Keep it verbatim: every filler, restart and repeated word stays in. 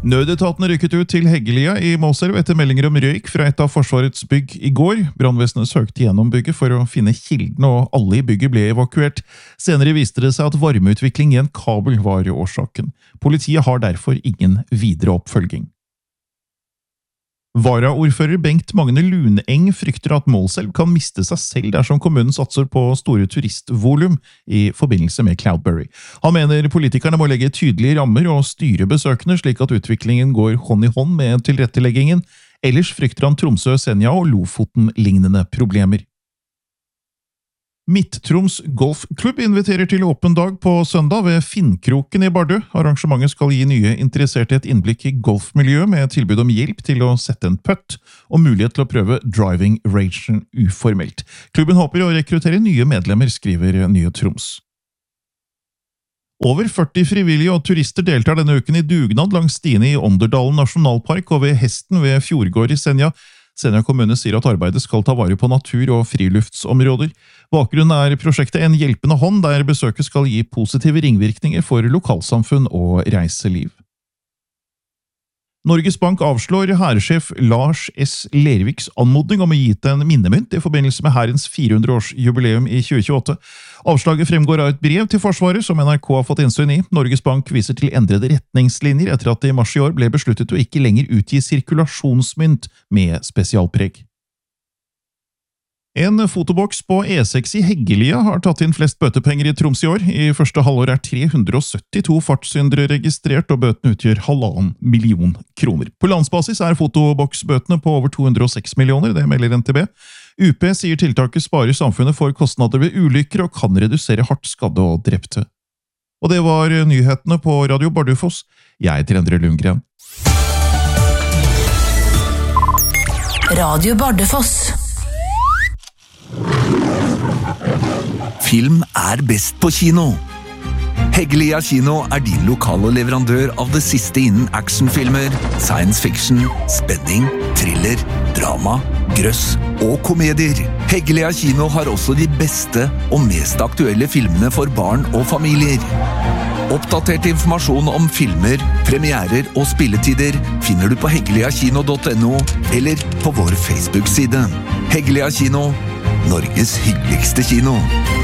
Nødetatene rykket ut til Heggelia i Målselv etter meldinger om røyk fra et av Forsvarets bygg i går. Brannvesenet søkte gjennom bygget for å finne kilden, og alle i bygget ble evakuert. Senere viste det seg at varmeutvikling i en kabel var årsaken. Politiet har derfor ingen videre oppfølging. Varaordfører Bengt Magne Luneng frykter at Målselv kan miste seg selv dersom kommunen satser på store turistvolum i forbindelse med Cloudberry. Han mener politikerne må legge tydelige rammer og styre besøkende slik at utviklingen går hånd i hånd med tilretteleggingen, ellers frykter han Tromsø, Senja og Lofoten-lignende problemer. Midt-Troms Golfklubb inviterer til åpen dag på søndag ved Finnkroken i Bardu. Arrangementet skal gi nye interesserte et innblikk i golfmiljøet med tilbud om hjelp til å sette en putt og mulighet til å prøve driving range uformelt. Klubben håper å rekruttere nye medlemmer, skriver Nye Troms. Over førti frivillige og turister deltar denne uken i dugnad langs stiene i Ånderdalen nasjonalpark og ved Hesten ved Fjordgård i Senja. Senja kommune sier at arbeidet skal ta vare på natur- og friluftsområder. Bakgrunnen er prosjektet En hjelpende hånd, der besøket skal gi positive ringvirkninger for lokalsamfunn og reiseliv. Norges Bank avslår hærsjef Lars S. Lerviks anmodning om å gi ut en minnemynt i forbindelse med hærens fire hundre års jubileum i tjue tjueåtte. Avslaget fremgår av et brev til Forsvaret som N R K har fått innsyn i. Norges Bank viser til endrede retningslinjer etter at det i mars i år ble besluttet å ikke lenger utgi sirkulasjonsmynt med spesialpreg. En fotoboks på E seks i Heggelia har tatt inn flest bøtepenger i Troms i år. I første halvår er tre hundre og syttito fartssyndere registrert, og bøtene utgjør halvannen million kroner. På landsbasis er fotoboksbøtene på over to hundre og seks millioner, det melder N T B. U P sier tiltaket sparer samfunnet for kostnader ved ulykker og kan redusere hardt skadde og drepte. Og det var nyhetene på Radio Bardufoss. Jeg heter Endre Lundgren. Radio Bardufoss. Film er best på kino. Heggelia kino er din lokale leverandør av det siste innen actionfilmer, science fiction, spenning, thriller, drama, grøss og komedier. Heggelia kino har også de beste og mest aktuelle filmene for barn og familier. Oppdatert informasjon om filmer, premierer og spilletider finner du på heggelia-kino punktum no eller på vår Facebook-side. Heggelia kino, Norges hyggeligste kino.